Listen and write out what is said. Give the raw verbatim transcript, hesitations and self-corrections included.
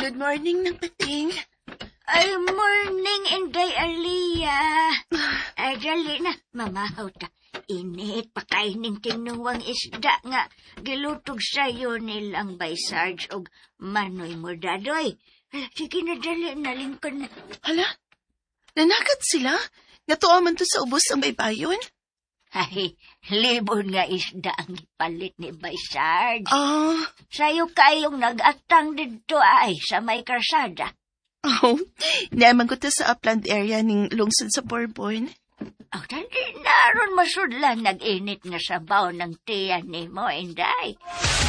Good morning, Napating. Ay, morning, Inday Aliyah. Ay, dali na, mamahaw ta. Init pa kaining tinuwang isda nga. Gilutog sa'yo nilang by Sarge og Manoy Mordadoy. Hala, sige na, dali na, lingkon na. Hala, nanagat sila? Natuwa man to sa ubos ang baybayon? Ay, libon nga isda ang ipalit ni Bay Sarge. Ah, Sa'yo kayong nag-atang dito ay sa may karsada. oh, naman ko to sa upland area ning lungsod sa Bourbon. Ang tandi na ron masudlan nag-init nga sabaw ng tiyan ni mo, Inday.